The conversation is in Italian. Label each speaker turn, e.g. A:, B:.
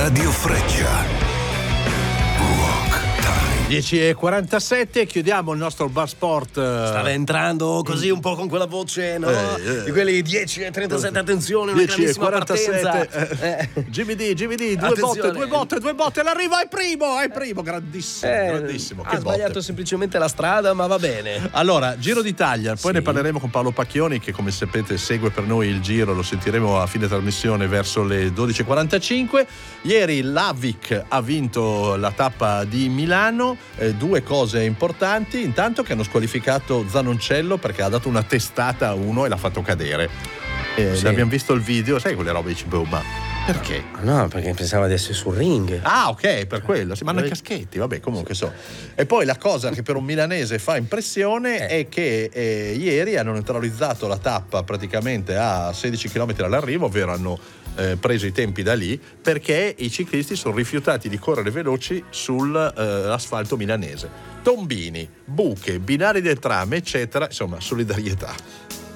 A: Radio Freccia. Rock Time.
B: 10:47, chiudiamo il nostro bar sport.
C: Stava entrando così un po' con quella voce, no? Di quelli 10:37, attenzione, una grandissima partenza.
B: Jimmy D, due botte, l'arrivo è primo, grandissimo.
C: Ha sbagliato semplicemente la strada, ma va bene.
B: Allora, Giro d'Italia, poi ne parleremo con Paolo Pacchioni, che come sapete segue per noi il Giro, lo sentiremo a fine trasmissione verso le 12:45. Ieri l'Avic ha vinto la tappa di Milano. Due cose importanti: intanto che hanno squalificato Zanoncello perché ha dato una testata a uno e l'ha fatto cadere. Abbiamo visto il video, sai quelle robe, dici ma perché?
C: No, perché pensava di essere sul ring.
B: Ah, ok, per quello. Si mandano i caschetti, vabbè, comunque so. E poi la cosa che per un milanese fa impressione è che ieri hanno neutralizzato la tappa praticamente a 16 km dall'arrivo, ovvero hanno preso i tempi da lì, perché i ciclisti sono rifiutati di correre veloci sull'asfalto milanese. Tombini, buche, binari del tram, eccetera, insomma, solidarietà.